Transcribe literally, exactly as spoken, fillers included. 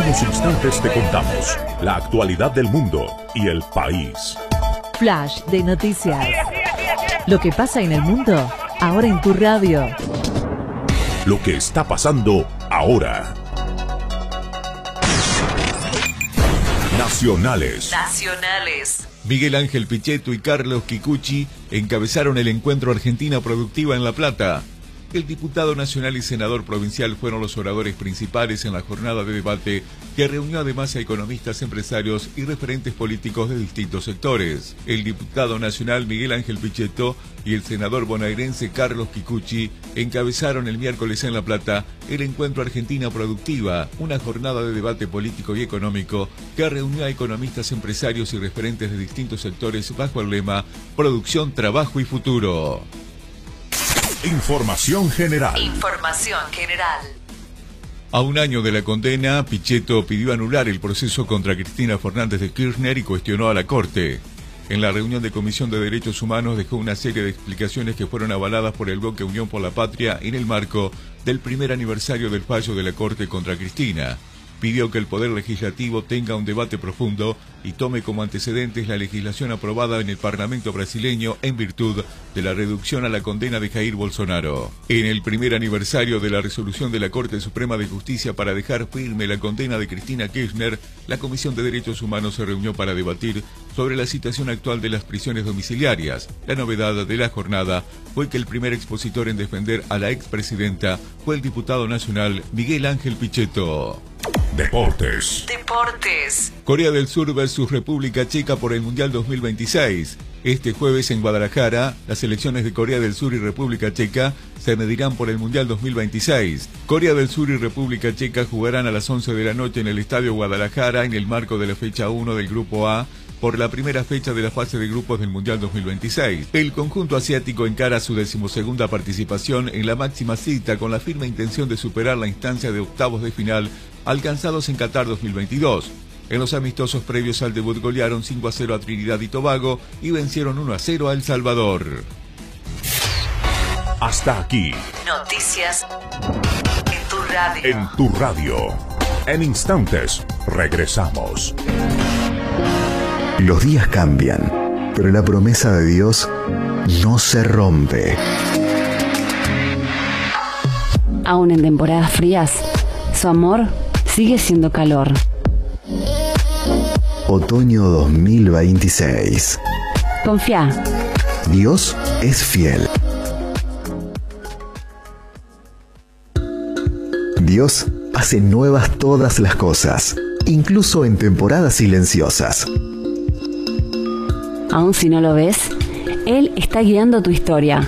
unos instantes te contamos la actualidad del mundo y el país. Flash de noticias. Lo que pasa en el mundo, ahora en tu radio. Lo que está pasando ahora. Nacionales. Nacionales. Miguel Ángel Pichetto y Carlos Kikuchi encabezaron el encuentro Argentina Productiva en La Plata. El diputado nacional y senador provincial fueron los oradores principales en la jornada de debate que reunió además a economistas, empresarios y referentes políticos de distintos sectores. El diputado nacional Miguel Ángel Pichetto y el senador bonaerense Carlos Kikuchi encabezaron el miércoles en La Plata el encuentro Argentina Productiva, una jornada de debate político y económico que reunió a economistas, empresarios y referentes de distintos sectores bajo el lema Producción, Trabajo y Futuro. Información general. Información general. A un año de la condena, Pichetto pidió anular el proceso contra Cristina Fernández de Kirchner y cuestionó a la Corte. En la reunión de Comisión de Derechos Humanos dejó una serie de explicaciones que fueron avaladas por el bloque Unión por la Patria en el marco del primer aniversario del fallo de la Corte contra Cristina. Pidió que el Poder Legislativo tenga un debate profundo y tome como antecedentes la legislación aprobada en el Parlamento brasileño en virtud de la reducción a la condena de Jair Bolsonaro. En el primer aniversario de la resolución de la Corte Suprema de Justicia para dejar firme la condena de Cristina Kirchner, la Comisión de Derechos Humanos se reunió para debatir sobre la situación actual de las prisiones domiciliarias. La novedad de la jornada fue que el primer expositor en defender a la expresidenta fue el diputado nacional Miguel Ángel Pichetto. Deportes. Deportes. Corea del Sur versus República Checa por el Mundial dos mil veintiséis. Este jueves en Guadalajara, las selecciones de Corea del Sur y República Checa se medirán por el Mundial dos mil veintiséis. Corea del Sur y República Checa jugarán a las once de la noche en el Estadio Guadalajara en el marco de la fecha uno del Grupo A por la primera fecha de la fase de grupos del Mundial dos mil veintiséis. El conjunto asiático encara su decimosegunda participación en la máxima cita con la firme intención de superar la instancia de octavos de final alcanzados en Qatar dos mil veintidós. En los amistosos previos al debut golearon cinco a cero a Trinidad y Tobago y vencieron uno a cero a El Salvador. Hasta aquí. Noticias en tu radio. En tu radio. En instantes, regresamos. Los días cambian, pero la promesa de Dios no se rompe. Aún en temporadas frías, su amor sigue siendo calor. Otoño dos mil veintiséis. Confía. Dios es fiel. Dios hace nuevas todas las cosas, incluso en temporadas silenciosas. Aún si no lo ves, Él está guiando tu historia.